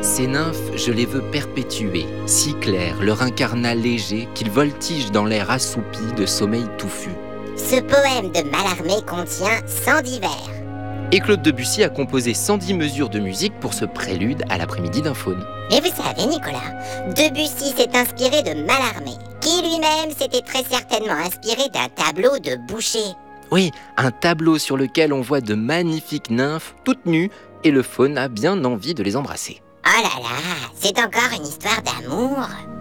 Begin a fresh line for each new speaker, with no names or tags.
Ces nymphes, je les veux perpétuer, si clairs, leur incarnat léger, qu'ils voltigent dans l'air assoupi de sommeil touffu.
Ce poème de Mallarmé contient 110 vers.
Et Claude Debussy a composé 110 mesures de musique pour ce prélude à l'après-midi d'un faune.
Mais vous savez, Nicolas, Debussy s'est inspiré de Mallarmé, qui lui-même s'était très certainement inspiré d'un tableau de Boucher.
Oui, un tableau sur lequel on voit de magnifiques nymphes toutes nues et le faune a bien envie de les embrasser.
Oh là là, c'est encore une histoire d'amour.